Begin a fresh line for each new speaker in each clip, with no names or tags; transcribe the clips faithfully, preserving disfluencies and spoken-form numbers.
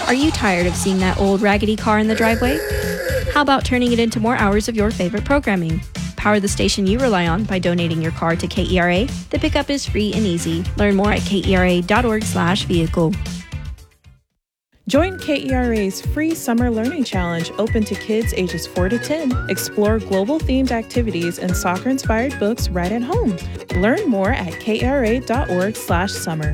Are you tired of seeing that old raggedy car in the driveway? How about turning it into more hours of your favorite programming? Power the station you rely on by donating your car to K E R A. The pickup is free and easy. Learn more at kera.org slash vehicle.
Join K E R A's free Summer Learning Challenge open to kids ages four to ten. Explore global-themed activities and soccer-inspired books right at home. Learn more at kera.org slash summer.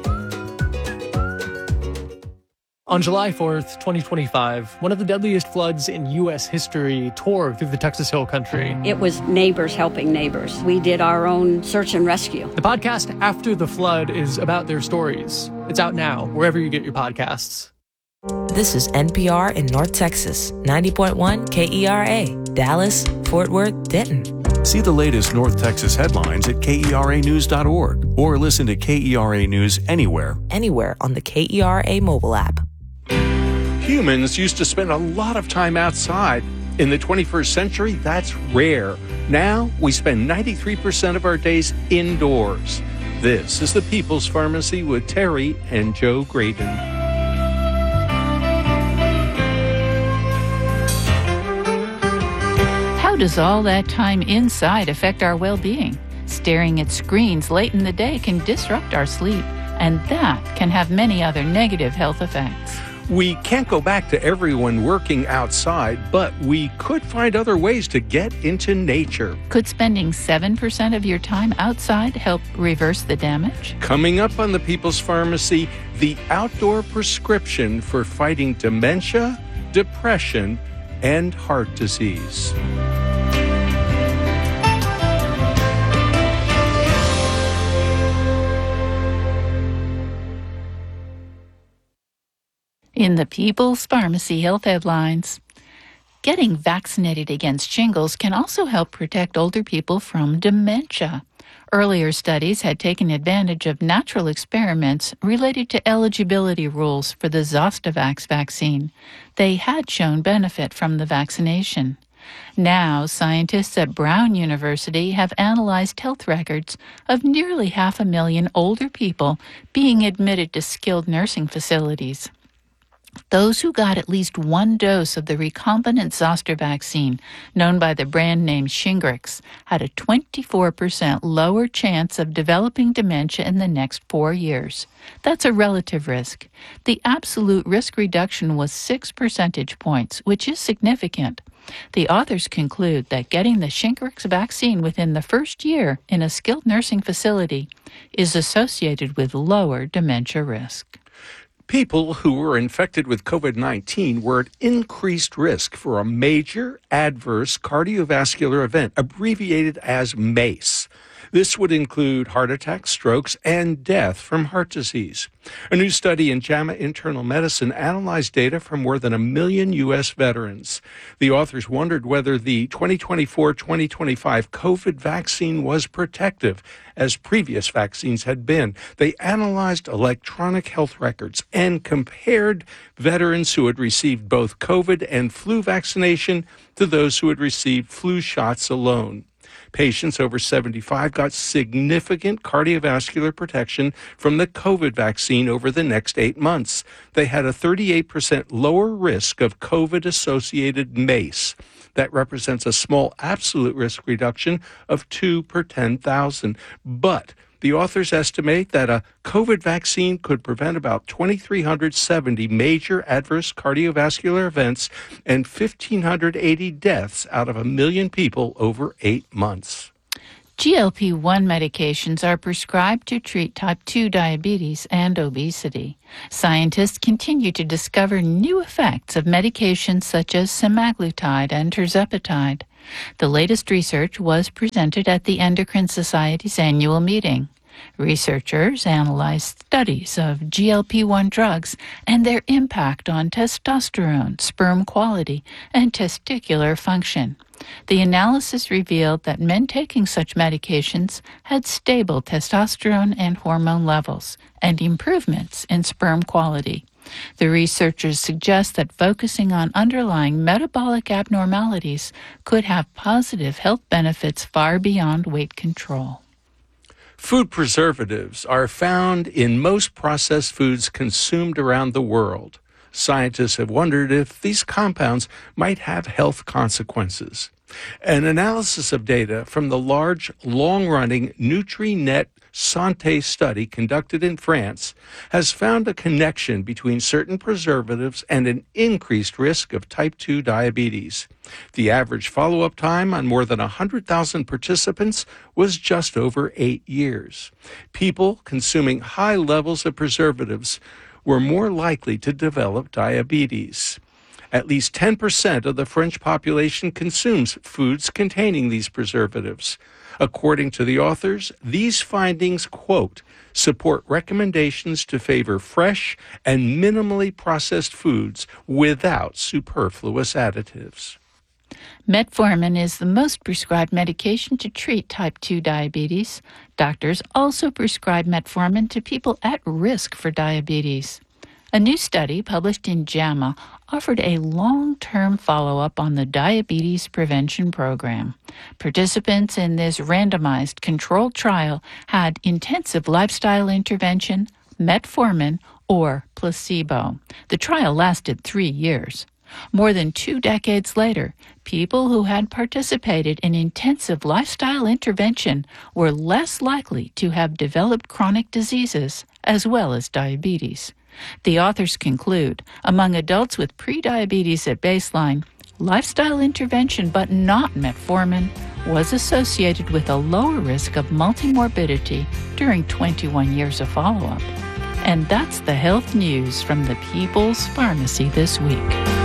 On July fourth, twenty twenty-five, one of the deadliest floods in U S history tore through the Texas Hill Country.
It was neighbors helping neighbors. We did our own search and rescue.
The podcast After the Flood is about their stories. It's out now, wherever you get your podcasts.
This is N P R in North Texas, ninety point one K E R A, Dallas, Fort Worth, Denton.
See the latest North Texas headlines at K E R A news dot org or listen to K E R A News anywhere.
Anywhere on the K E R A mobile app.
Humans used to spend a lot of time outside. In the twenty-first century, that's rare. Now, we spend ninety-three percent of our days indoors. This is the People's Pharmacy with Terry and Joe Graydon.
How does all that time inside affect our well-being? Staring at screens late in the day can disrupt our sleep, and that can have many other negative health effects.
We can't go back to everyone working outside, but we could find other ways to get into nature.
Could spending seven percent of your time outside help reverse the damage?
Coming up on the People's Pharmacy, the outdoor prescription for fighting dementia, depression, and heart disease.
In the People's Pharmacy Health Headlines, getting vaccinated against shingles can also help protect older people from dementia. Earlier studies had taken advantage of natural experiments related to eligibility rules for the Zostavax vaccine. They had shown benefit from the vaccination. Now, scientists at Brown University have analyzed health records of nearly half a million older people being admitted to skilled nursing facilities. Those who got at least one dose of the recombinant zoster vaccine, known by the brand name Shingrix, had a twenty-four percent lower chance of developing dementia in the next four years. That's a relative risk. The absolute risk reduction was six percentage points, which is significant. The authors conclude that getting the Shingrix vaccine within the first year in a skilled nursing facility is associated with lower dementia risk.
People who were infected with COVID nineteen were at increased risk for a major adverse cardiovascular event, abbreviated as MACE. This would include heart attacks, strokes, and death from heart disease. A new study in JAMA Internal Medicine analyzed data from more than a million U S veterans. The authors wondered whether the twenty twenty-four twenty twenty-five COVID vaccine was protective, as previous vaccines had been. They analyzed electronic health records and compared veterans who had received both COVID and flu vaccination to those who had received flu shots alone. Patients over seventy-five got significant cardiovascular protection from the COVID vaccine over the next eight months. They had a thirty-eight percent lower risk of COVID-associated MACE. That represents a small absolute risk reduction of two per ten thousand. But the authors estimate that a COVID vaccine could prevent about two thousand three hundred seventy major adverse cardiovascular events and one thousand five hundred eighty deaths out of a million people over eight months.
G L P one medications are prescribed to treat type two diabetes and obesity. Scientists continue to discover new effects of medications such as semaglutide and tirzepatide. The latest research was presented at the Endocrine Society's annual meeting. Researchers analyzed studies of G L P one drugs and their impact on testosterone, sperm quality, and testicular function. The analysis revealed that men taking such medications had stable testosterone and hormone levels and improvements in sperm quality. The researchers suggest that focusing on underlying metabolic abnormalities could have positive health benefits far beyond weight control.
Food preservatives are found in most processed foods consumed around the world. Scientists have wondered if these compounds might have health consequences. An analysis of data from the large, long-running NutriNet Santé study conducted in France has found a connection between certain preservatives and an increased risk of type two diabetes. The average follow-up time on more than one hundred thousand participants was just over eight years. People consuming high levels of preservatives were more likely to develop diabetes. At least ten percent of the French population consumes foods containing these preservatives. According to the authors, these findings, quote, support recommendations to favor fresh and minimally processed foods without superfluous additives.
Metformin is the most prescribed medication to treat type two diabetes. Doctors also prescribe metformin to people at risk for diabetes. A new study published in JAMA offered a long-term follow-up on the diabetes prevention program. Participants in this randomized controlled trial had intensive lifestyle intervention, metformin, or placebo. The trial lasted three years. More than two decades later, people who had participated in intensive lifestyle intervention were less likely to have developed chronic diseases as well as diabetes. The authors conclude, among adults with prediabetes at baseline, lifestyle intervention but not metformin was associated with a lower risk of multimorbidity during twenty-one years of follow-up. And that's the health news from the People's Pharmacy this week.